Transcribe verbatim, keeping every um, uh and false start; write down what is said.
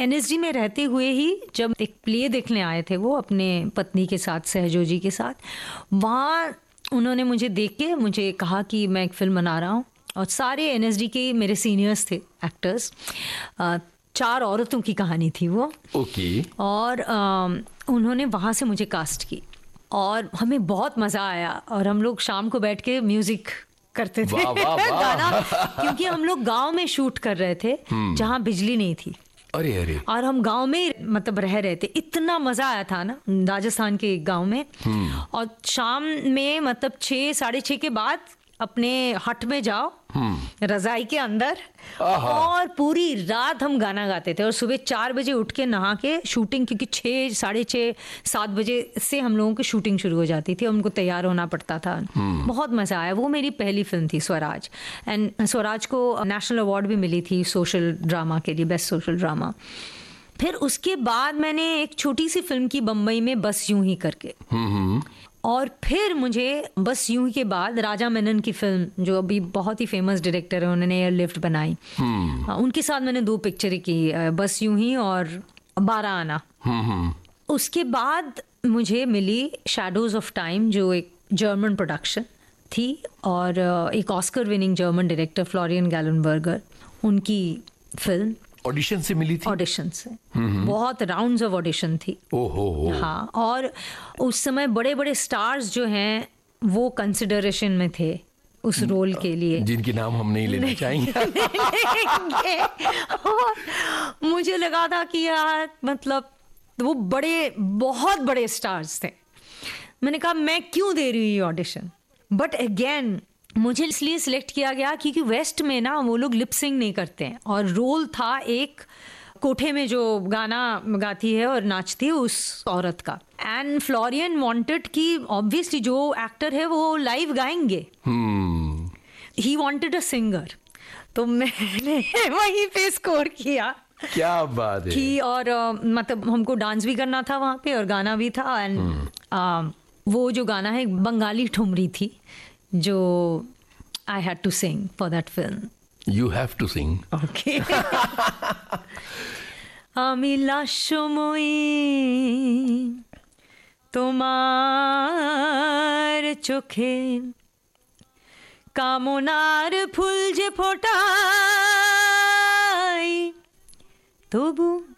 NSD में रहते हुए ही जब एक प्ले देखने आए थे वो अपने पत्नी के साथ, सहजो जी के साथ, वहाँ उन्होंने मुझे देख के मुझे कहा कि मैं एक फिल्म बना रहा हूँ, और सारे एनएसडी के मेरे सीनियर्स थे एक्टर्स, चार औरतों की कहानी थी वो। ओके। और आ, उन्होंने वहाँ से मुझे कास्ट की और हमें बहुत मज़ा आया, और हम लोग शाम को बैठ के म्यूज़िक करते थे। वाह, वाह, वाह। गाना, क्योंकि हम लोग गांव में शूट कर रहे थे जहाँ बिजली नहीं थी। अरे अरे। और हम गांव में मतलब रह रहे थे, इतना मजा आया था ना राजस्थान के एक गांव में। और शाम में मतलब छः साढ़े छः के बाद अपने हट में जाओ, रजाई के अंदर, और पूरी रात हम गाना गाते थे, और सुबह चार बजे उठ के नहा के शूटिंग, क्योंकि छः साढ़े छः सात बजे से हम लोगों की शूटिंग शुरू हो जाती थी, उनको तैयार होना पड़ता था। बहुत मज़ा आया। वो मेरी पहली फिल्म थी स्वराज, एंड स्वराज को नेशनल अवार्ड भी मिली थी सोशल ड्रामा के लिए, बेस्ट सोशल ड्रामा। फिर उसके बाद मैंने एक छोटी सी फिल्म की बम्बई में, बस यूं ही करके। और फिर मुझे बस यूं ही के बाद राजा मेनन की फिल्म, जो अभी बहुत ही फेमस डायरेक्टर है, उन्होंने एयरलिफ्ट बनाई, उनके साथ मैंने दो पिक्चरें की, बस यूं ही और बारह आना। उसके बाद मुझे मिली शैडोज ऑफ टाइम, जो एक जर्मन प्रोडक्शन थी, और एक Oscar winning German director Florian गैलनबर्गर, उनकी फिल्म। ऑडिशन से मिली थी? ऑडिशन से, बहुत राउंड्स ऑफ ऑडिशन थी। ओहो। हाँ, और उस समय बड़े बड़े स्टार्स जो हैं वो कंसिडरेशन में थे उस रोल के लिए, जिनके नाम हम नहीं लेना चाहेंगे। और मुझे लगा था कि यार मतलब वो बड़े, बहुत बड़े स्टार्स थे। मैंने कहा मैं क्यों दे रही हूँ ऑडिशन, बट अगेन मुझे इसलिए सिलेक्ट किया गया क्योंकि वेस्ट में ना वो लोग लिपसिंग नहीं करते हैं, और रोल था एक कोठे में जो गाना गाती है और नाचती है उस औरत का। एंड फ्लोरियन वांटेड कि ऑब्वियसली जो एक्टर है वो लाइव गाएंगे, ही वांटेड अ सिंगर, तो मैंने वहीं पे स्कोर किया। क्या बात है। कि और uh, मतलब हमको डांस भी करना था वहाँ पे और गाना भी था। एंड uh, वो जो गाना है बंगाली ठुमरी थी, जो I had to sing for that film. You have to sing. Okay. আমি লাস্যময়ী তোমার চোখে কামনার ফুল যে ফোটাই তবু